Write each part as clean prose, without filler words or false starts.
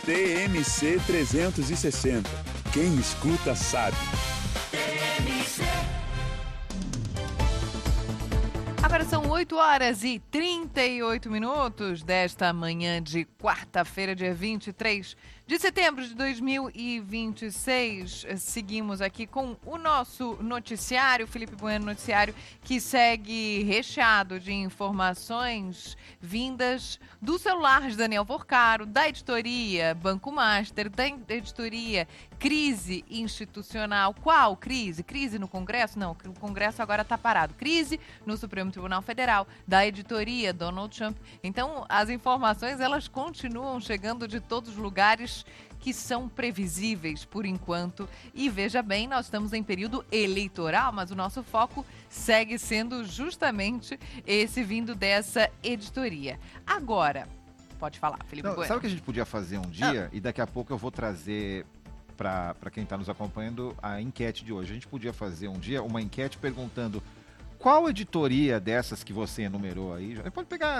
TMC 360. Quem escuta sabe. Agora são 8h38 desta manhã de quarta-feira, dia 23 de setembro de 2026. Seguimos aqui com o nosso noticiário, Felipe Bueno, noticiário que segue recheado de informações vindas do celular de Daniel Porcaro, da editoria Banco Master, da editoria Crise Institucional. Qual crise? Crise no Congresso? Não, o Congresso agora está parado. Crise no Supremo Tribunal Federal, da editoria Donald Trump. Então, as informações, elas continuam chegando de todos os lugares que são previsíveis por enquanto. E veja bem, nós estamos em período eleitoral, mas o nosso foco segue sendo justamente esse vindo dessa editoria. Agora, pode falar, Felipe Bueno. Sabe o que a gente podia fazer um dia? E daqui a pouco eu vou trazer para quem está nos acompanhando a enquete de hoje. A gente podia fazer um dia uma enquete perguntando qual editoria dessas que você enumerou aí, pode pegar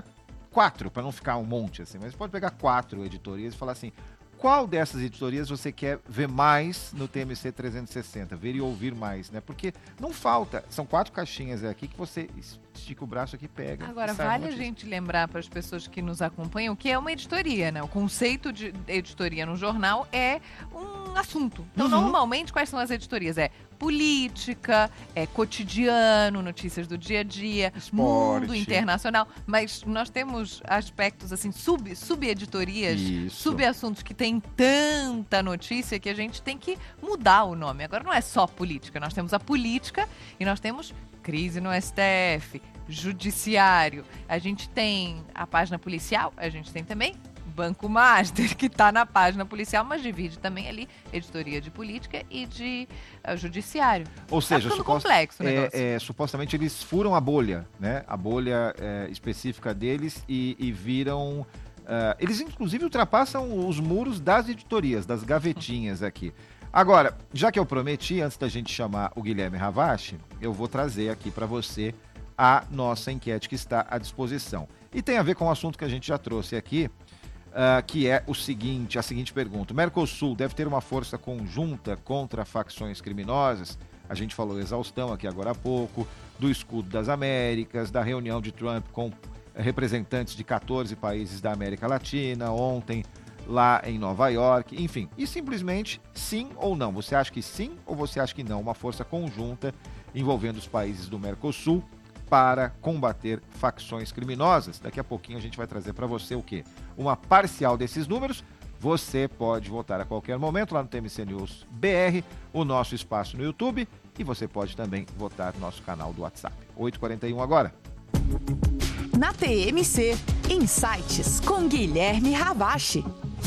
4 para não ficar um monte assim, mas pode pegar 4 editorias e falar assim: qual dessas editorias você quer ver mais no TMC 360, ver e ouvir mais, né? Porque não falta, são 4 caixinhas aqui que você estica o braço aqui e pega. Agora, vale a gente lembrar para as pessoas que nos acompanham o que é uma editoria, né? O conceito de editoria no jornal é um assunto. Então, normalmente, quais são as editorias? É política, cotidiano, notícias do dia a dia, esporte, mundo internacional, mas nós temos aspectos assim, subeditorias, subassuntos que tem tanta notícia que a gente tem que mudar o nome. Agora não é só política, nós temos a política e nós temos crise no STF, judiciário, a gente tem a página policial, a gente tem também Banco Master, que está na página policial, mas divide também ali editoria de política e de judiciário. Ou seja, complexo o negócio. Supostamente eles furam a bolha, né? A bolha específica deles e viram... eles inclusive ultrapassam os muros das editorias, das gavetinhas aqui. Agora, já que eu prometi, antes da gente chamar o Guilherme Ravache, eu vou trazer aqui para você a nossa enquete que está à disposição. E tem a ver com o assunto que a gente já trouxe aqui, que é a seguinte pergunta: o Mercosul deve ter uma força conjunta contra facções criminosas? A gente falou exaustão aqui agora há pouco, do escudo das Américas, da reunião de Trump com representantes de 14 países da América Latina, ontem lá em Nova York, enfim. E simplesmente sim ou não? Você acha que sim ou você acha que não? Uma força conjunta envolvendo os países do Mercosul para combater facções criminosas. Daqui a pouquinho a gente vai trazer para você o quê? Uma parcial desses números. Você pode votar a qualquer momento lá no TMC News BR, o nosso espaço no YouTube, e você pode também votar no nosso canal do WhatsApp. 8h41 agora. Na TMC, Insights com Guilherme Ravache.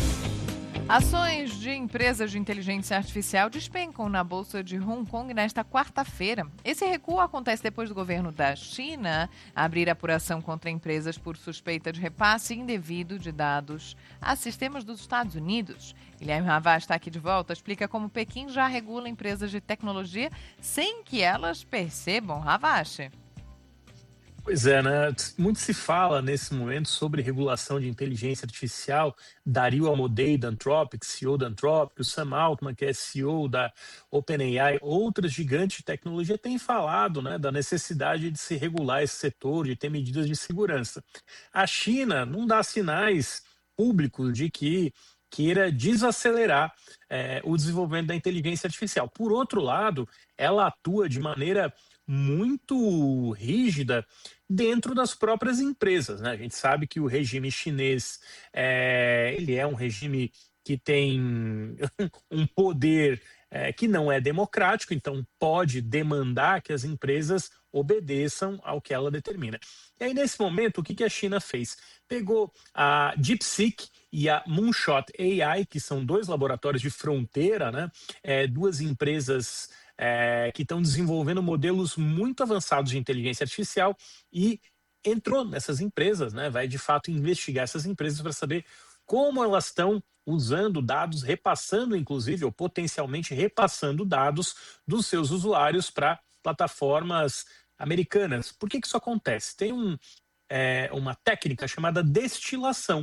Ações de empresas de inteligência artificial despencam na Bolsa de Hong Kong nesta quarta-feira. Esse recuo acontece depois do governo da China abrir apuração contra empresas por suspeita de repasse indevido de dados a sistemas dos Estados Unidos. Guilherme Ravache está aqui de volta, explica como Pequim já regula empresas de tecnologia sem que elas percebam. Ravache. Pois é, né? Muito se fala nesse momento sobre regulação de inteligência artificial. Dario Amodei, da Anthropic, CEO da Anthropic, o Sam Altman, que é CEO da OpenAI, outras gigantes de tecnologia, têm falado, né, da necessidade de se regular esse setor, de ter medidas de segurança. A China não dá sinais públicos de que queira desacelerar o desenvolvimento da inteligência artificial. Por outro lado, ela atua de maneira muito rígida dentro das próprias empresas, né? A gente sabe que o regime chinês ele é um regime que tem um poder que não é democrático, então pode demandar que as empresas obedeçam ao que ela determina. E aí, nesse momento, o que a China fez? Pegou a DeepSeek e a Moonshot AI, que são 2 laboratórios de fronteira, né? 2 empresas que estão desenvolvendo modelos muito avançados de inteligência artificial, e entrou nessas empresas, né? Vai de fato investigar essas empresas para saber como elas estão usando dados, repassando inclusive, ou potencialmente repassando dados dos seus usuários para plataformas americanas. Por que isso acontece? Tem uma técnica chamada destilação.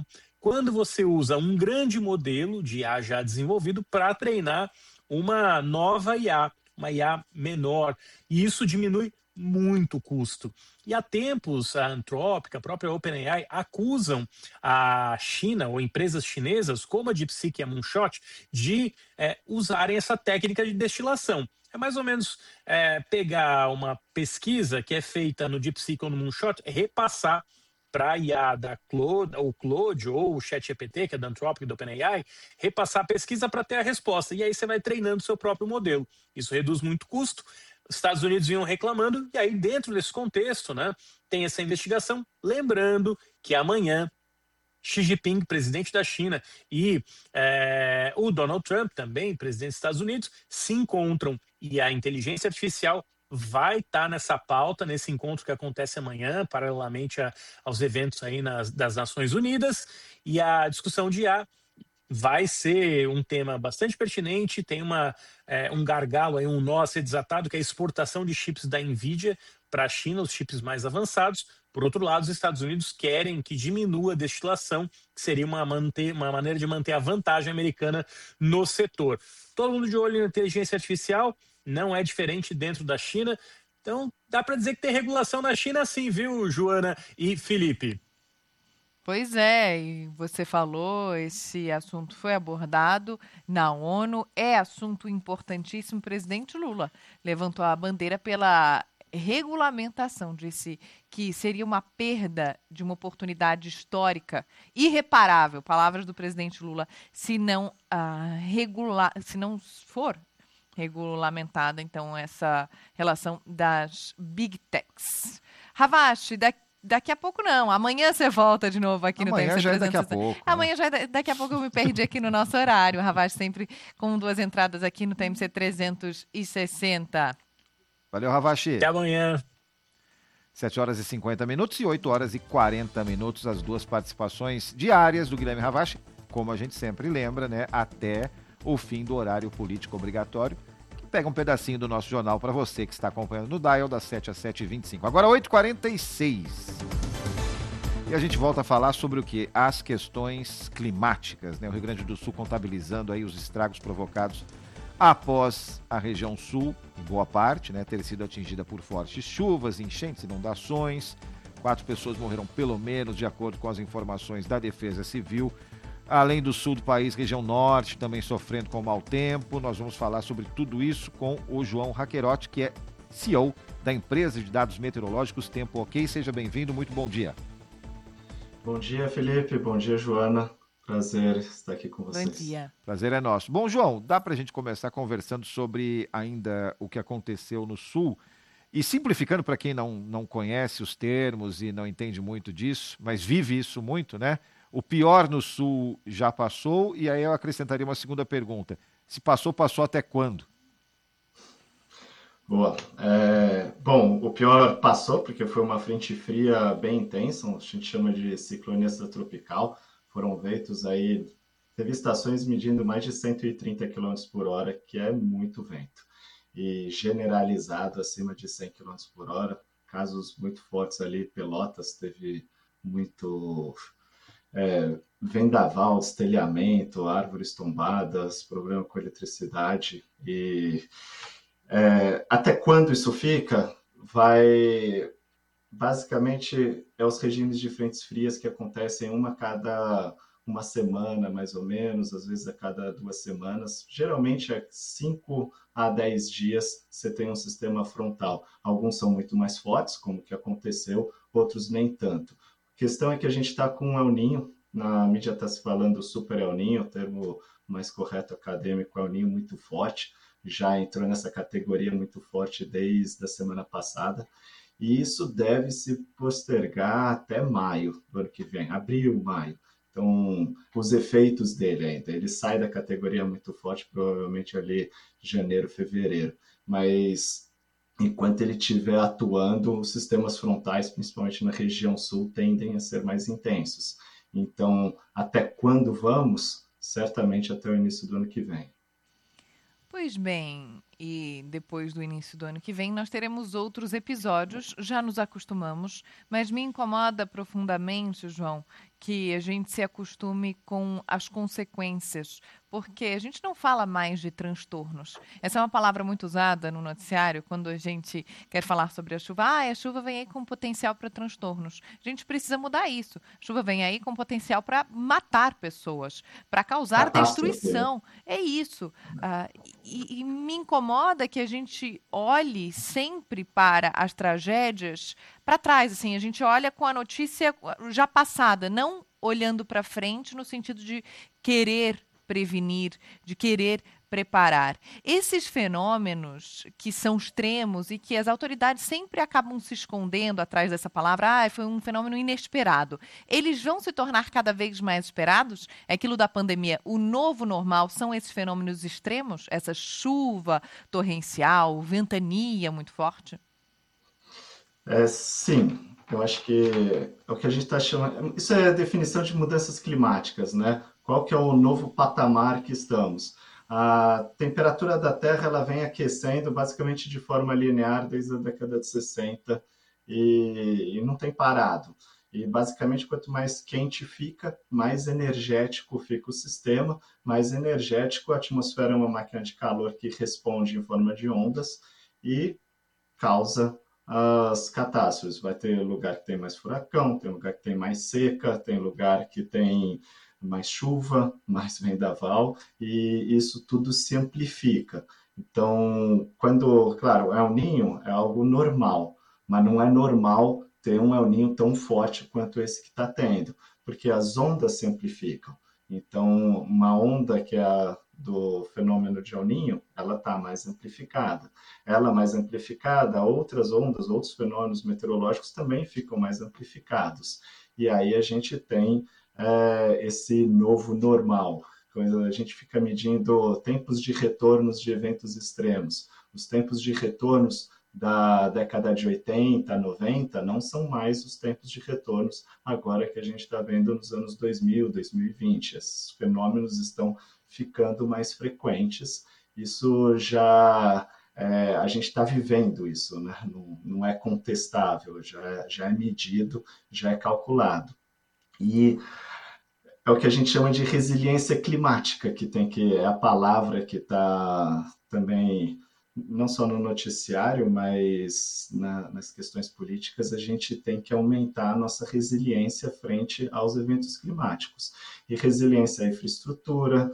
quando você usa um grande modelo de IA já desenvolvido para treinar uma nova IA, uma IA menor, e isso diminui muito o custo. E há tempos, a Anthropic, a própria OpenAI, acusam a China ou empresas chinesas, como a DeepSeek e a Moonshot, de usarem essa técnica de destilação. É mais ou menos pegar uma pesquisa que é feita no DeepSeek ou no Moonshot, repassar para a IA da Claude ou o ChatGPT, que é da Anthropic e da OpenAI, repassar a pesquisa para ter a resposta. E aí você vai treinando o seu próprio modelo. Isso reduz muito o custo. Os Estados Unidos vinham reclamando, e aí dentro desse contexto, né, tem essa investigação. Lembrando que amanhã Xi Jinping, presidente da China, e o Donald Trump, também presidente dos Estados Unidos, se encontram, e a inteligência artificial vai estar nessa pauta, nesse encontro que acontece amanhã, paralelamente aos eventos aí das Nações Unidas, e a discussão de IA vai ser um tema bastante pertinente, tem um gargalo, aí, um nó a ser desatado, que é a exportação de chips da NVIDIA para a China, os chips mais avançados. Por outro lado, os Estados Unidos querem que diminua a destilação, que seria uma maneira de manter a vantagem americana no setor. Todo mundo de olho na inteligência artificial, não é diferente dentro da China. Então, dá para dizer que tem regulação na China sim, viu, Joana e Felipe? Pois é, e você falou, esse assunto foi abordado na ONU, é assunto importantíssimo. O presidente Lula levantou a bandeira pela regulamentação, disse que seria uma perda de uma oportunidade histórica irreparável, palavras do presidente Lula, se não for regulamentada, então, essa relação das Big Techs. Ravache, daqui a pouco não. Amanhã você volta de novo aqui no TMC 360. Amanhã já é daqui a pouco. Amanhã já é daqui a pouco. Eu me perdi aqui no nosso horário. Ravache sempre com 2 entradas aqui no TMC 360. Valeu, Ravache. Até amanhã. 7 horas e 50 minutos e 8 horas e 40 minutos, as 2 participações diárias do Guilherme Ravache, como a gente sempre lembra, né? Até o fim do horário político obrigatório. Pega um pedacinho do nosso jornal para você que está acompanhando no dial das 7 às 7h25. Agora 8h46. E a gente volta a falar sobre o quê? As questões climáticas, né? O Rio Grande do Sul contabilizando aí os estragos provocados após a região sul, em boa parte, né, ter sido atingida por fortes chuvas, enchentes, inundações. 4 pessoas morreram pelo menos, de acordo com as informações da Defesa Civil. Além do sul do país, região norte também sofrendo com mau tempo. Nós vamos falar sobre tudo isso com o João Raquerotti, que é CEO da empresa de dados meteorológicos Tempo OK. Seja bem-vindo, muito bom dia. Bom dia, Felipe. Bom dia, Joana. Prazer estar aqui com vocês. Bom dia. Prazer é nosso. Bom, João, dá para a gente começar conversando sobre ainda o que aconteceu no sul e simplificando para quem não conhece os termos e não entende muito disso, mas vive isso muito, né? O pior no sul já passou, e aí eu acrescentaria uma segunda pergunta. Se passou, passou até quando? Boa. Bom, o pior passou porque foi uma frente fria bem intensa, a gente chama de ciclone extratropical. Foram ventos aí, teve estações medindo mais de 130 km por hora, que é muito vento. E generalizado acima de 100 km por hora, casos muito fortes ali, Pelotas teve muito... vendaval, destelhamento, árvores tombadas, problema com eletricidade. E até quando isso fica? Basicamente, os regimes de frentes frias que acontecem uma a cada uma semana, mais ou menos, às vezes a cada 2 semanas. Geralmente, 5 a 10 dias, você tem um sistema frontal. Alguns são muito mais fortes, como o que aconteceu, outros nem tanto. A questão é que a gente está com um El Niño, na mídia está se falando Super El Niño, o termo mais correto acadêmico, El Niño muito forte, já entrou nessa categoria muito forte desde a semana passada, e isso deve se postergar até maio do ano que vem, abril, maio. Então, os efeitos dele ainda, ele sai da categoria muito forte, provavelmente ali janeiro, fevereiro, mas... enquanto ele estiver atuando, os sistemas frontais, principalmente na região sul, tendem a ser mais intensos. Então, até quando vamos? Certamente até o início do ano que vem. Pois bem, E depois do início do ano que vem, nós teremos outros episódios, já nos acostumamos, mas me incomoda profundamente, João, que a gente se acostume com as consequências, porque a gente não fala mais de transtornos. Essa é uma palavra muito usada no noticiário, quando a gente quer falar sobre a chuva. A chuva vem aí com potencial para transtornos. A gente precisa mudar isso. A chuva vem aí com potencial para matar pessoas, para causar destruição. É isso. E me incomoda que a gente olhe sempre para as tragédias para trás, assim, a gente olha com a notícia já passada, não olhando para frente no sentido de querer prevenir, de querer preparar. Esses fenômenos que são extremos e que as autoridades sempre acabam se escondendo atrás dessa palavra, foi um fenômeno inesperado. Eles vão se tornar cada vez mais esperados? É aquilo da pandemia, o novo normal são esses fenômenos extremos? Essa chuva torrencial, ventania muito forte? Sim, eu acho que é o que a gente está chamando. Isso é a definição de mudanças climáticas, né? Qual que é o novo patamar que estamos? A temperatura da Terra ela vem aquecendo basicamente de forma linear desde a década de 60 e não tem parado. E basicamente quanto mais quente fica, mais energético fica o sistema, mais energético a atmosfera é uma máquina de calor que responde em forma de ondas e causa as catástrofes. Vai ter lugar que tem mais furacão, tem lugar que tem mais seca, tem lugar que tem mais chuva, mais vendaval, e isso tudo se amplifica. Então, claro, El Niño é algo normal, mas não é normal ter um El Niño tão forte quanto esse que está tendo, porque as ondas se amplificam. Então, uma onda que é a do fenômeno de El Niño, ela está mais amplificada. Ela mais amplificada, outras ondas, outros fenômenos meteorológicos também ficam mais amplificados. E aí a gente tem esse novo normal. A gente fica medindo tempos de retornos de eventos extremos. Os tempos de retornos da década de 80, 90, não são mais os tempos de retornos agora que a gente está vendo nos anos 2000, 2020. Esses fenômenos estão ficando mais frequentes. Isso já... a gente está vivendo isso, né? Não é contestável, já é medido, já é calculado. E é o que a gente chama de resiliência climática, é a palavra que está também, não só no noticiário, mas nas questões políticas, a gente tem que aumentar a nossa resiliência frente aos eventos climáticos. E resiliência é infraestrutura,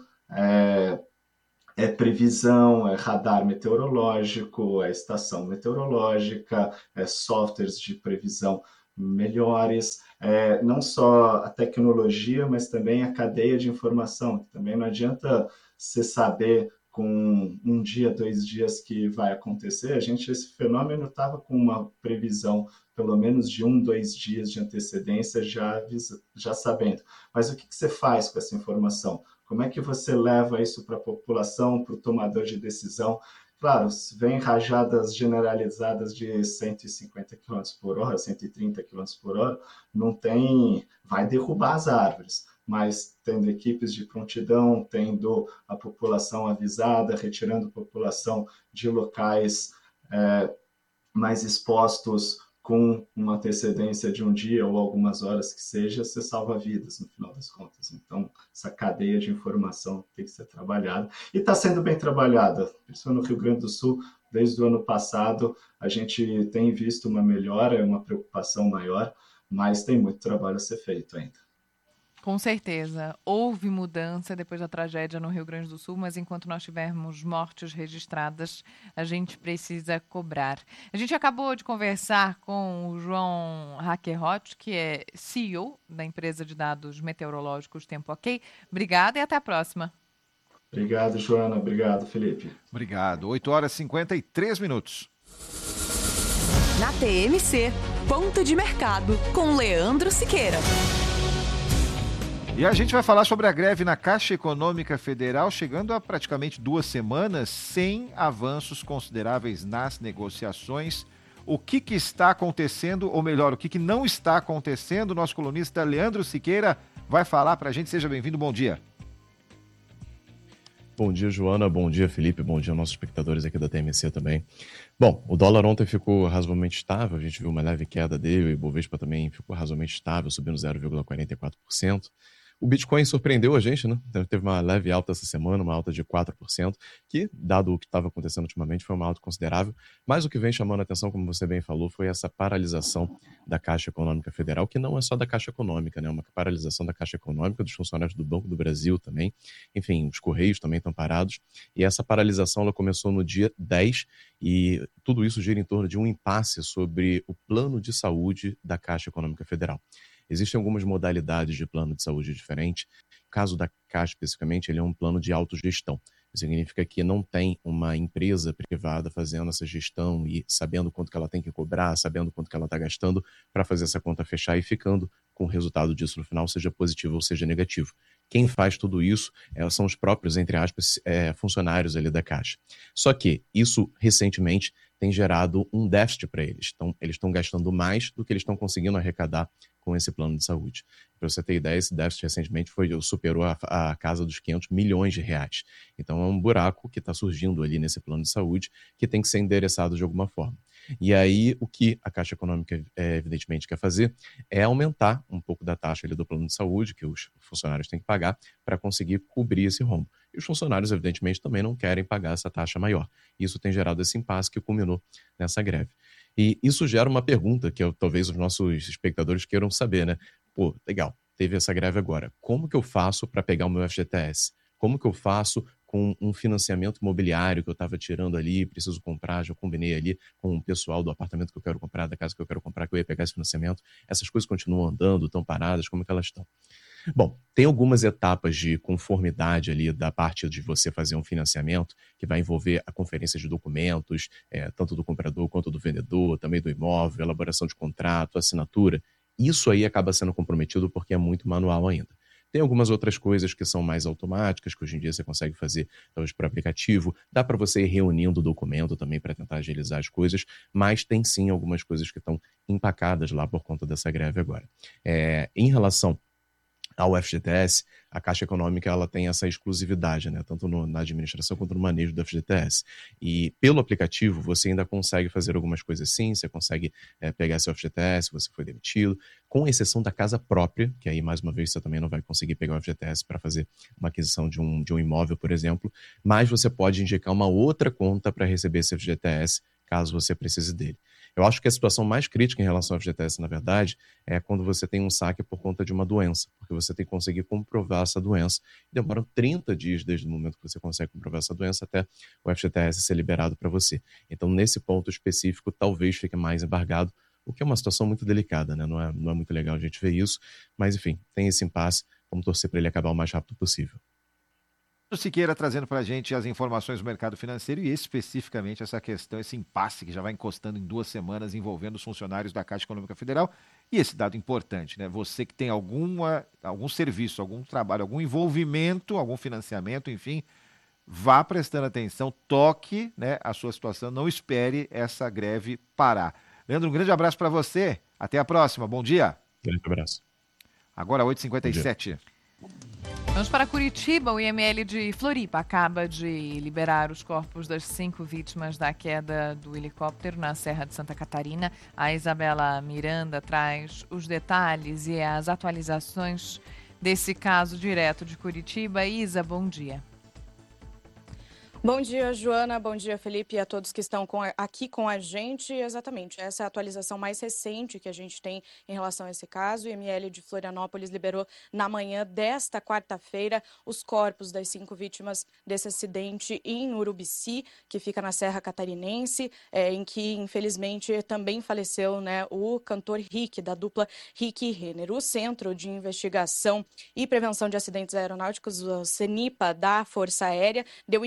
é previsão, é radar meteorológico, é estação meteorológica, é softwares de previsão melhores, não só a tecnologia, mas também a cadeia de informação. Também não adianta você saber com um dia, 2 dias que vai acontecer. Esse fenômeno estava com uma previsão pelo menos de 1, 2 dias de antecedência já sabendo. Mas o que você faz com essa informação? Como é que você leva isso para a população, para o tomador de decisão? Claro, se vem rajadas generalizadas de 150 km por hora, 130 km por hora, vai derrubar as árvores, mas tendo equipes de prontidão, tendo a população avisada, retirando a população de locais mais expostos com uma antecedência de um dia ou algumas horas que seja, você salva vidas no final das contas. Então, essa cadeia de informação tem que ser trabalhada. E está sendo bem trabalhada, principalmente no Rio Grande do Sul. Desde o ano passado, a gente tem visto uma melhora, uma preocupação maior, mas tem muito trabalho a ser feito ainda. Com certeza. Houve mudança depois da tragédia no Rio Grande do Sul, mas enquanto nós tivermos mortes registradas, a gente precisa cobrar. A gente acabou de conversar com o João Hackerhott, que é CEO da empresa de dados meteorológicos Tempo OK. Obrigada e até a próxima. Obrigado, Joana. Obrigado, Felipe. Obrigado. 8h53. Na TMC, Ponto de Mercado, com Leandro Siqueira. E a gente vai falar sobre a greve na Caixa Econômica Federal, chegando a praticamente 2 semanas sem avanços consideráveis nas negociações. O que está acontecendo, ou melhor, o que não está acontecendo? Nosso colunista Leandro Siqueira vai falar para a gente. Seja bem-vindo, bom dia. Bom dia, Joana. Bom dia, Felipe. Bom dia aos nossos espectadores aqui da TMC também. Bom, o dólar ontem ficou razoavelmente estável. A gente viu uma leve queda dele. O Ibovespa também ficou razoavelmente estável, subindo 0,44%. O Bitcoin surpreendeu a gente, né? Teve uma leve alta essa semana, uma alta de 4%, que, dado o que estava acontecendo ultimamente, foi uma alta considerável. Mas o que vem chamando a atenção, como você bem falou, foi essa paralisação da Caixa Econômica Federal, que não é só da Caixa Econômica, né? Uma paralisação da Caixa Econômica, dos funcionários do Banco do Brasil também. Enfim, os Correios também estão parados. E essa paralisação ela começou no dia 10 e tudo isso gira em torno de um impasse sobre o plano de saúde da Caixa Econômica Federal. Existem algumas modalidades de plano de saúde diferentes. O caso da Caixa, especificamente, ele é um plano de autogestão. Isso significa que não tem uma empresa privada fazendo essa gestão e sabendo quanto que ela tem que cobrar, sabendo quanto que ela está gastando para fazer essa conta fechar e ficando com o resultado disso no final, seja positivo ou seja negativo. Quem faz tudo isso são os próprios, entre aspas, funcionários ali da Caixa. Só que isso, recentemente, tem gerado um déficit para eles. Então, eles estão gastando mais do que eles estão conseguindo arrecadar com esse plano de saúde. Para você ter ideia, esse déficit recentemente superou a casa dos 500 milhões de reais. Então, é um buraco que está surgindo ali nesse plano de saúde que tem que ser endereçado de alguma forma. E aí, o que a Caixa Econômica, evidentemente, quer fazer é aumentar um pouco da taxa ali do plano de saúde que os funcionários têm que pagar para conseguir cobrir esse rombo. E os funcionários, evidentemente, também não querem pagar essa taxa maior. Isso tem gerado esse impasse que culminou nessa greve. E isso gera uma pergunta que talvez os nossos espectadores queiram saber, né? Pô, legal, teve essa greve agora. Como que eu faço para pegar o meu FGTS? Como que eu faço com um financiamento imobiliário que eu estava tirando ali, preciso comprar, já combinei ali com o pessoal do apartamento que eu quero comprar, da casa que eu quero comprar, que eu ia pegar esse financiamento. Essas coisas continuam andando, estão paradas, como é que elas estão? Bom, tem algumas etapas de conformidade ali da parte de você fazer um financiamento que vai envolver a conferência de documentos, tanto do comprador quanto do vendedor, também do imóvel, elaboração de contrato, assinatura. Isso aí acaba sendo comprometido porque é muito manual ainda. Tem algumas outras coisas que são mais automáticas, que hoje em dia você consegue fazer, talvez, por aplicativo. Dá para você ir reunindo o documento também para tentar agilizar as coisas, mas tem sim algumas coisas que estão empacadas lá por conta dessa greve agora. Em relação ao FGTS, a Caixa Econômica ela tem essa exclusividade, né? Tanto na administração quanto no manejo do FGTS. E pelo aplicativo você ainda consegue fazer algumas coisas sim, você consegue pegar seu FGTS se você foi demitido, com exceção da casa própria, que aí mais uma vez você também não vai conseguir pegar o FGTS para fazer uma aquisição de um imóvel, por exemplo, mas você pode indicar uma outra conta para receber esse FGTS, caso você precise dele. Eu acho que a situação mais crítica em relação ao FGTS, na verdade, é quando você tem um saque por conta de uma doença, porque você tem que conseguir comprovar essa doença. Demoram 30 dias desde o momento que você consegue comprovar essa doença até o FGTS ser liberado para você. Então, nesse ponto específico, talvez fique mais embargado, o que é uma situação muito delicada, né? Não é muito legal a gente ver isso, mas enfim, tem esse impasse, vamos torcer para ele acabar o mais rápido possível. O Siqueira trazendo para a gente as informações do mercado financeiro e especificamente essa questão, esse impasse que já vai encostando em 2 semanas envolvendo os funcionários da Caixa Econômica Federal. E esse dado importante, né? Você que tem algum serviço, algum trabalho, algum envolvimento, algum financiamento, enfim, vá prestando atenção, toque, né, a sua situação, não espere essa greve parar. Leandro, um grande abraço para você. Até a próxima. Bom dia. Grande abraço. Agora 8h57. Vamos para Curitiba. O IML de Floripa acaba de liberar os corpos das 5 vítimas da queda do helicóptero na Serra de Santa Catarina. A Isabela Miranda traz os detalhes e as atualizações desse caso direto de Curitiba. Isa, bom dia. Bom dia, Joana. Bom dia, Felipe, e a todos que estão aqui com a gente. Exatamente, essa é a atualização mais recente que a gente tem em relação a esse caso. O IML de Florianópolis liberou na manhã desta quarta-feira os corpos das 5 vítimas desse acidente em Urubici, que fica na Serra Catarinense, em que, infelizmente, também faleceu, né, o cantor Rick, da dupla Rick e Renner. O Centro de Investigação e Prevenção de Acidentes Aeronáuticos, o CENIPA, da Força Aérea, deu início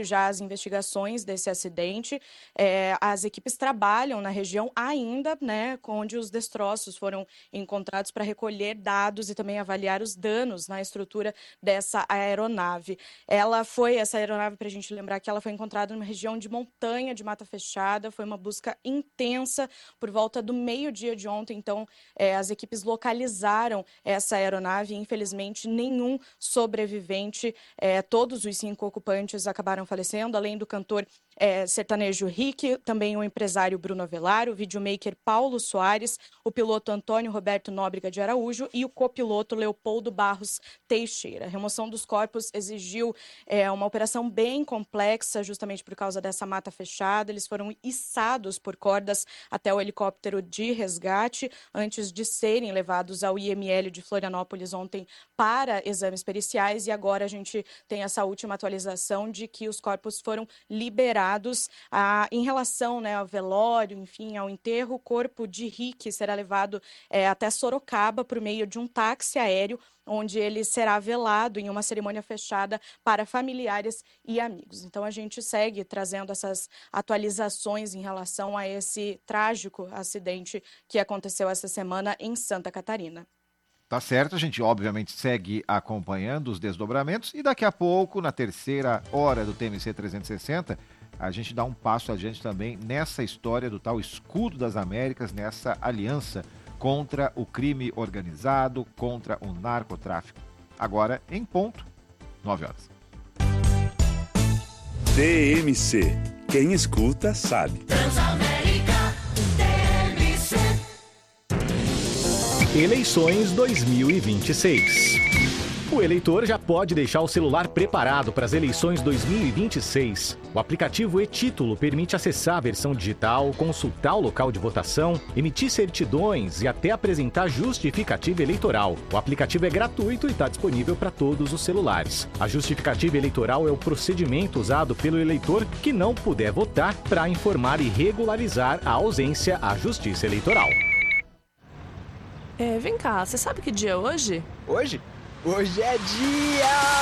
já as investigações desse acidente. As equipes trabalham na região ainda, né, onde os destroços foram encontrados para recolher dados e também avaliar os danos na estrutura dessa aeronave. Essa aeronave, para a gente lembrar que ela foi encontrada numa região de montanha, de mata fechada, foi uma busca intensa por volta do meio-dia de ontem, então as equipes localizaram essa aeronave e infelizmente nenhum sobrevivente, todos os 5 ocupantes acabaram falecendo, além do cantor sertanejo Rick, também o empresário Bruno Avelar, o videomaker Paulo Soares, o piloto Antônio Roberto Nóbrega de Araújo e o copiloto Leopoldo Barros Teixeira. A remoção dos corpos exigiu uma operação bem complexa, justamente por causa dessa mata fechada. Eles foram içados por cordas até o helicóptero de resgate, antes de serem levados ao IML de Florianópolis ontem para exames periciais, e agora a gente tem essa última atualização de que os corpos foram liberados. Em relação, né, ao velório, enfim, ao enterro, o corpo de Rick será levado até Sorocaba por meio de um táxi aéreo, onde ele será velado em uma cerimônia fechada para familiares e amigos. Então a gente segue trazendo essas atualizações em relação a esse trágico acidente que aconteceu essa semana em Santa Catarina. Tá certo, a gente obviamente segue acompanhando os desdobramentos e daqui a pouco, na terceira hora do TMC 360, a gente dá um passo adiante também nessa história do tal Escudo das Américas, nessa aliança contra o crime organizado, contra o narcotráfico. Agora, em ponto, 9 horas. TMC. Quem escuta, sabe. Transamérica TMC. Eleições 2026. O eleitor já pode deixar o celular preparado para as eleições 2026. O aplicativo e-Título permite acessar a versão digital, consultar o local de votação, emitir certidões e até apresentar justificativa eleitoral. O aplicativo é gratuito e está disponível para todos os celulares. A justificativa eleitoral é o procedimento usado pelo eleitor que não puder votar para informar e regularizar a ausência à Justiça Eleitoral. Vem cá, você sabe que dia é hoje? Hoje? Hoje é dia...